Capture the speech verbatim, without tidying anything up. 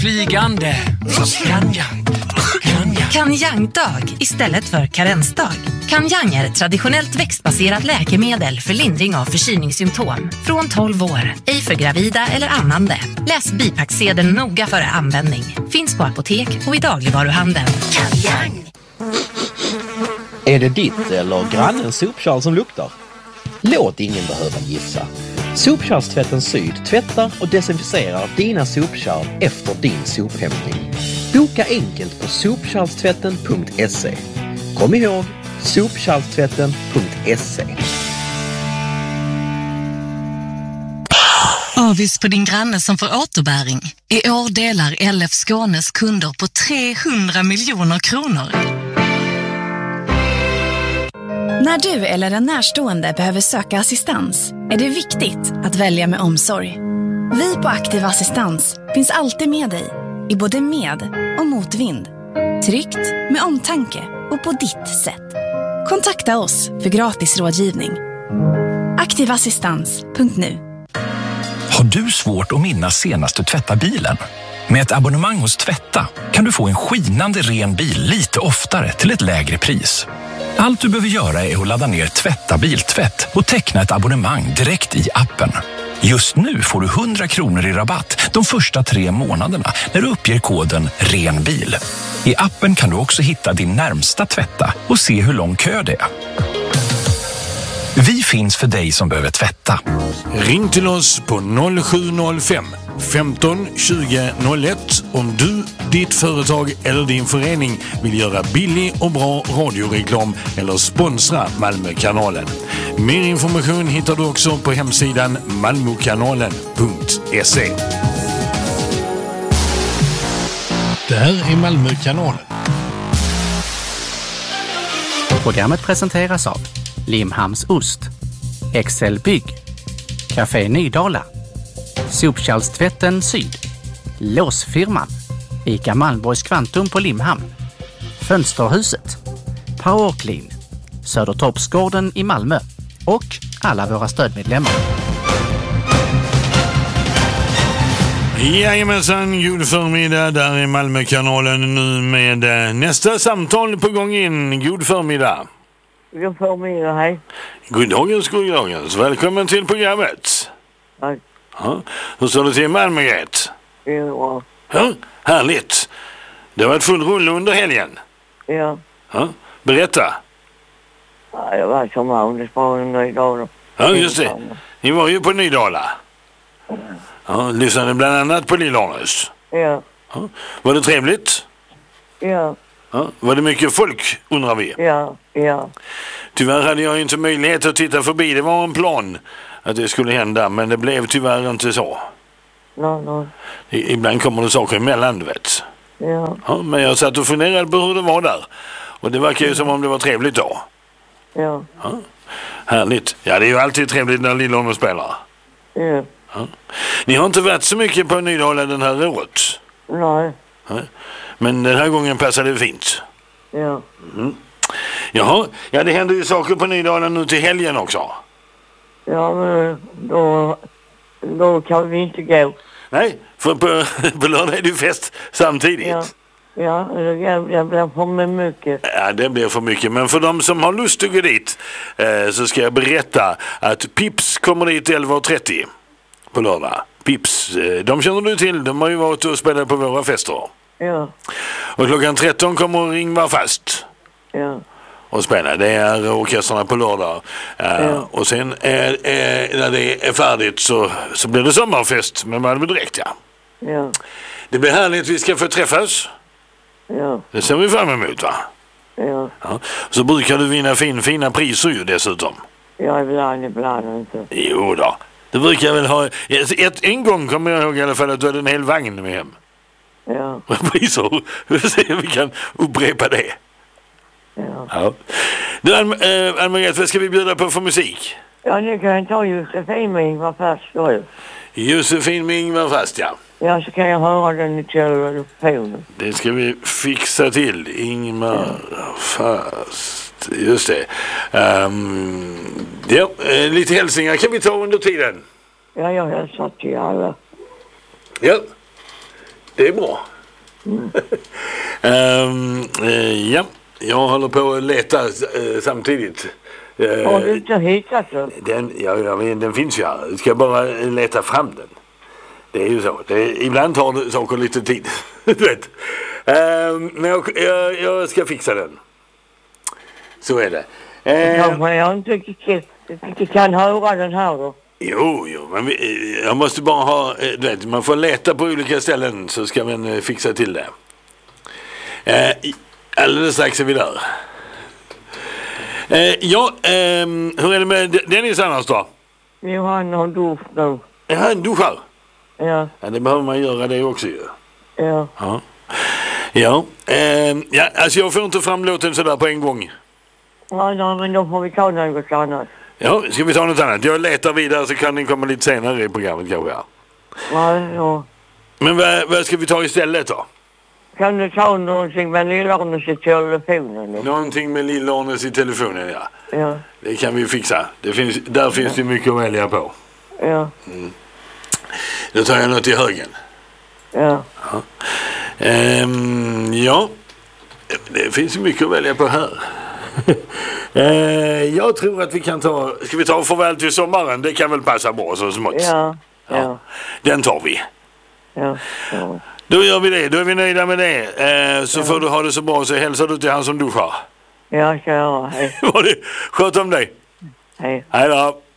Flygande. Kanjang. Kanjang. Kanjang-dag istället för karensdag. Kanjang är ett traditionellt växtbaserat läkemedel för lindring av förkylningssymptom. Från tolv år, ej för gravida eller ammande. Läs bipacksedeln noga före användning. Finns på apotek och i dagligvaruhandeln. Kanjang. Är det ditt eller grannens sopkärl som luktar? Låt ingen behöva gissa. Sopkärlstvätten Syd tvättar och desinficerar dina sopkärl efter din sophämtning. Boka enkelt på sopkärlstvätten punkt se. Kom ihåg, sopkärlstvätten punkt se. Avis på din granne som får återbäring. I år delar L F Skånes kunder på trehundra miljoner kronor. När du eller en närstående behöver söka assistans är det viktigt att välja med omsorg. Vi på Aktiv Assistans finns alltid med dig, i både med- och motvind. Tryggt, med omtanke och på ditt sätt. Kontakta oss för gratis rådgivning. aktivassistans punkt nu. Har du svårt att minnas senast du tvättar bilen? Med ett abonnemang hos Tvätta kan du få en skinande ren bil lite oftare till ett lägre pris. Allt du behöver göra är att ladda ner Tvätta biltvätt och teckna ett abonnemang direkt i appen. Just nu får du hundra kronor i rabatt de första tre månaderna när du uppger koden RENBIL. I appen kan du också hitta din närmsta Tvätta och se hur lång kö det är. Vi finns för dig som behöver tvätta. Ring till oss på noll sju noll fem femton tjugo noll ett om du, ditt företag eller din förening vill göra billig och bra radioreklam eller sponsra Malmökanalen. Mer information hittar du också på hemsidan malmokanalen punkt se. Det här är Malmökanalen. Programmet presenteras av Limhamns Ost, Excel Bygg, Café Nydala, Sopkärlstvätten Syd, Låsfirman, Ica Malmborgs Kvantum på Limhamn, Fönsterhuset, Powerclean, Södertorpsgården i Malmö och alla våra stödmedlemmar. Jajamensan, god förmiddag. Där är Malmökanalen nu med eh, nästa samtal på gång in. God förmiddag. God förmiddag, hej. Goddagens, goddagens. Välkommen till programmet. Tack. Ja. Hur står det till Malmögret? Det är bra. Ja, härligt. Det har varit full rulle under helgen. Ja. Ja, berätta. Ja, jag var som vanligt på Nydala. Ja, just det. Ni var ju på Nydala. Ja, lyssnade bland annat på Lillarnes. Ja. Ja. Var det trevligt? Ja. Ja. Var det mycket folk, undrar vi? Ja, ja. Tyvärr hade jag inte möjlighet att titta förbi. Det var en plan att det skulle hända, men det blev tyvärr inte så. No, no. I, ibland kommer det saker emellan, du vet. Ja. Ja, men jag satt och funderade på hur det var där. Och det verkar ju som om det var trevligt då. Ja. Ja. Härligt. Ja, det är ju alltid trevligt när Lillån spelar. Ja. Ja. Ni har inte varit så mycket på Nydala den här året? Nej. Nej. Men den här gången passade det fint. Ja. Mm. Jaha, ja, det händer ju saker på Nydala nu till helgen också. Ja, men då, då kan vi inte gå. Nej, för på, på lördag är det ju fest samtidigt. Ja, ja det, det blir för mycket. Ja, det blir för mycket. Men för de som har lust att gå dit eh, så ska jag berätta att Pips kommer dit elva och trettio på lördag. Pips, eh, de känner du till. De har ju varit och spelat på våra fester. Ja. Och klockan tretton kommer Ingvar Fast. Ja. Och spela. Det är orkesterna på lördag. Uh, ja. Och sen är, är, när det är färdigt så, så blir det sommarfest med Malmö Direkt, ja. Ja. Det blir härligt, vi ska få träffas. Ja. Det ser vi fram emot, va? Ja. Ja. Så brukar du vinna fin, fina priser ju dessutom. Ja, ibland, ibland inte. Jo då. Det brukar jag väl ha. Ett, en gång kommer jag ihåg i alla fall att du hade en hel vagn med hem. Ja. Priser. Vi får se om vi kan upprepa det. Ja. Ja. Du, Ann-Margret, vad ska vi bjuda på för musik? Ja, nu kan jag ta Josefin med Ingvar Fast då. Josefin med Ingvar Fast, ja. Ja, så kan jag höra den i telefonen. Det ska vi fixa till. Ingvar ja. Fast. Just det. Um, ja, lite hälsningar kan vi ta under tiden. Ja, jag hälsar till alla. Ja. Det är bra. Mm. um, uh, ja, jag håller på att leta uh, samtidigt. Uh, Har du inte hittat den? Den, ja, ja, men den finns ju här. Du ska bara leta fram den. Det är ju så. Det är, ibland tar det saker lite tid. Du vet. Um, men jag, jag, jag ska fixa den. Så är det. Uh, ja, men jag inte riktigt kan höra den här då. Jo, jo, men vi, jag måste bara ha, du vet, man får leta på olika ställen så ska man fixa till det. Eh, alldeles strax är vi där. Eh, ja, eh, hur är det med Dennis annars då? Jo, han har dusch nu. Ja, han duschar? Ja. Ja, det behöver man göra det också ju. Ja. Ja, ja, eh, ja alltså jag får inte fram låten sådär på en gång. Ja, ja, men då får vi ta något annat. Ja, ska vi ta något annat? Jag letar vidare så kan den komma lite senare i programmet kanske. Ja, ja. Men vad, vad ska vi ta istället då? Kan du ta någonting med Lill-Arnes i telefonen? Någonting med Lill-Arnes i telefonen, ja. Ja. Det kan vi fixa. Det finns, där finns ja. det mycket att välja på. Ja. Mm. Då tar jag något i högen. Ja. Ja. Ehm, ja. Det finns ju mycket att välja på här. ehm, jag tror att vi kan ta... Ska vi ta Farväl till sommaren? Det kan väl passa bra så smått. Ja. Ja. Ja. Den tar vi. Ja. Ja. Då gör vi det. Då är vi nöjda med det. Ehm, så ja. får du ha det så bra så hälsar du till han som duschar. Ja, ska jag. Hej. Var det? Sköt om dig. Hej. Hej då.